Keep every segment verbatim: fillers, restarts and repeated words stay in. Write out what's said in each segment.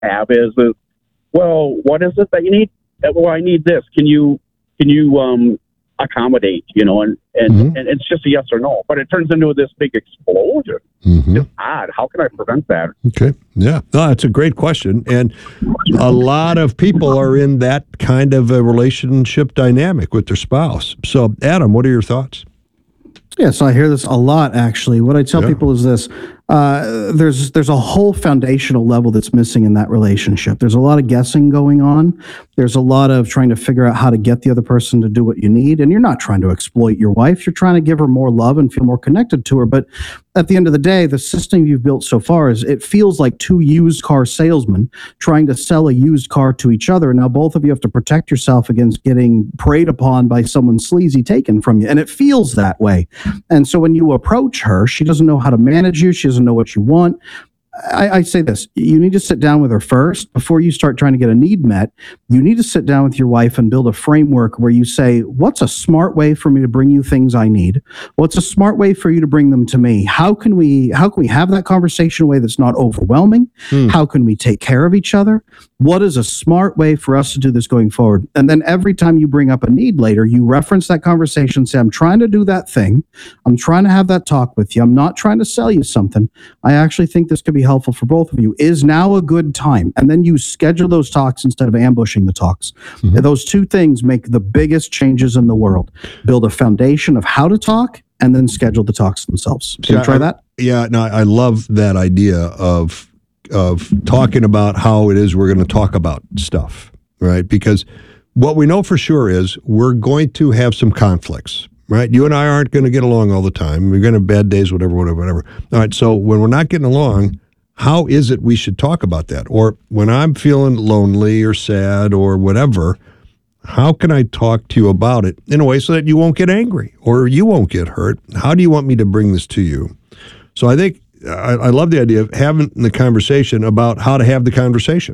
have is, is, well, what is it that you need? Well, I need this. Can you, can you, um, accommodate, you know, and, and, mm-hmm. and it's just a yes or no, but it turns into this big explosion. Mm-hmm. It's odd. How can I prevent that? Okay. Yeah. No, that's a great question. And a lot of people are in that kind of a relationship dynamic with their spouse. So, Adam, what are your thoughts? Yeah, so I hear this a lot, actually. What I tell yeah. people is this. Uh, there's there's a whole foundational level that's missing in that relationship. There's a lot of guessing going on. There's a lot of trying to figure out how to get the other person to do what you need. And you're not trying to exploit your wife. You're trying to give her more love and feel more connected to her. But at the end of the day, the system you've built so far is it feels like two used car salesmen trying to sell a used car to each other. Now, both of you have to protect yourself against getting preyed upon by someone sleazy taken from you. And it feels that way. And so when you approach her, she doesn't know how to manage you. She doesn't know what you want. I, I say this, you need to sit down with her first before you start trying to get a need met. You need to sit down with your wife and build a framework where you say, what's a smart way for me to bring you things I need? What's a smart way for you to bring them to me? How can we, how can we have that conversation in a way that's not overwhelming? Hmm. How can we take care of each other? What is a smart way for us to do this going forward? And then every time you bring up a need later, you reference that conversation, say, I'm trying to do that thing. I'm trying to have that talk with you. I'm not trying to sell you something. I actually think this could be helpful for both of you. Is now a good time? And then you schedule those talks instead of ambushing the talks. Mm-hmm. And those two things make the biggest changes in the world. Build a foundation of how to talk and then schedule the talks themselves. Can yeah, you try I, that? Yeah, no, I love that idea of of talking about how it is we're going to talk about stuff, right? Because what we know for sure is we're going to have some conflicts, right? You and I aren't going to get along all the time. We're going to have bad days, whatever, whatever, whatever. All right, so when we're not getting along, how is it we should talk about that? Or when I'm feeling lonely or sad or whatever, how can I talk to you about it in a way so that you won't get angry or you won't get hurt? How do you want me to bring this to you? So I think I, I love the idea of having the conversation about how to have the conversation.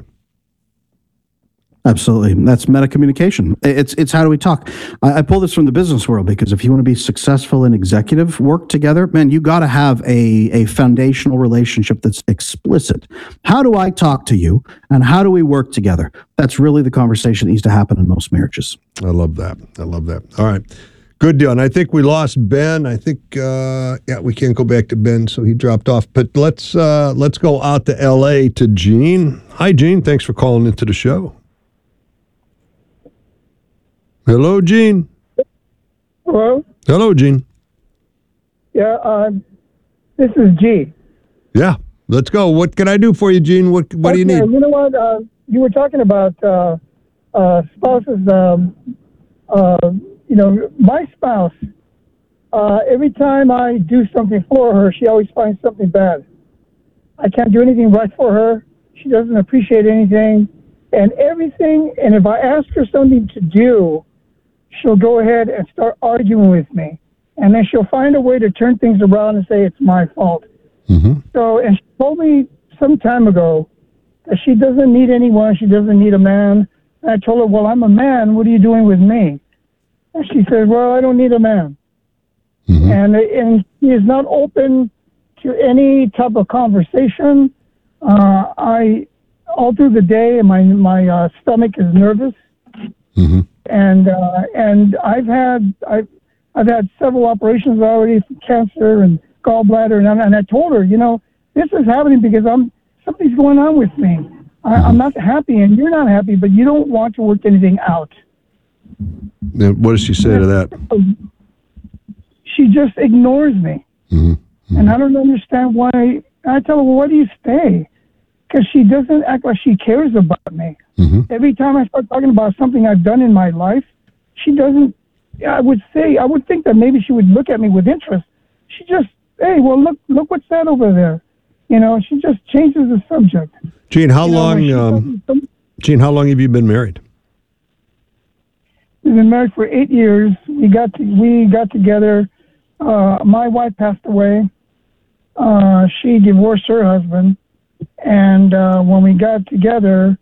Absolutely. That's meta communication. It's it's how do we talk? I, I pull this from the business world because if you want to be successful in executive work together, man, you got to have a, a foundational relationship that's explicit. How do I talk to you and how do we work together? That's really the conversation that needs to happen in most marriages. I love that. I love that. All right. Good deal. And I think we lost Ben. I think, uh, yeah, we can't go back to Ben, so he dropped off. But let's uh, let's go out to L A to Gene. Hi, Gene. Thanks for calling into the show. Hello, Gene. Hello? Hello, Gene. Yeah, uh, this is G. Yeah, let's go. What can I do for you, Gene? What What okay, do you need? You know what? Uh, you were talking about uh, uh, spouses. Um, uh, you know, my spouse, uh, every time I do something for her, she always finds something bad. I can't do anything right for her. She doesn't appreciate anything. And everything, and if I ask her something to do, she'll go ahead and start arguing with me. And then she'll find a way to turn things around and say it's my fault. Mm-hmm. So, and she told me some time ago that she doesn't need anyone. She doesn't need a man. And I told her, well, I'm a man. What are you doing with me? And she said, well, I don't need a man. Mm-hmm. And, and he is not open to any type of conversation. Uh, I, all through the day, my, my uh, stomach is nervous. Mm-hmm. And, uh, and I've had, I've, I've had several operations already for cancer and gallbladder. And I, and I told her, you know, this is happening because I'm, something's going on with me. I, I'm not happy and you're not happy, but you don't want to work anything out. And what does she say to that? She just ignores me. Mm-hmm. Mm-hmm. And I don't understand why. I tell her, well, why do you stay? Because she doesn't act like she cares about me. Mm-hmm. Every time I start talking about something I've done in my life, she doesn't, I would say, I would think that maybe she would look at me with interest. She just, hey, well, look, look what's that over there. You know, she just changes the subject. Gene, how you long, know, um, Gene, how long have you been married? We've been married for eight years. We got to, we got together. Uh, my wife passed away. Uh, she divorced her husband. And uh, when we got together,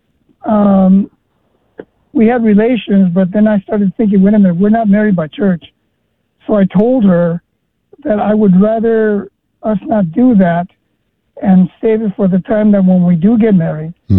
um, we had relations, but then I started thinking, wait a minute, we're not married by church. So I told her that I would rather us not do that. and save it for the time that when we do get married,